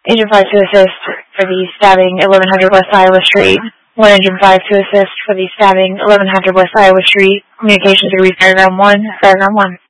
Engine 5 to assist for the stabbing 1100 West Iowa Street. 1 Engine 5 to assist for the stabbing 1100 West Iowa Street. Communications to reach Fairground 1, Fairground 1.